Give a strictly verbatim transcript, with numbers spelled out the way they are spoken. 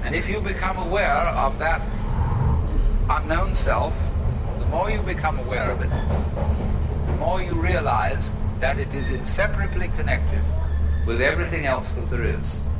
And if you become aware of that unknown self, the more you become aware of it, the more you realize that it is inseparably connected with everything else that there is.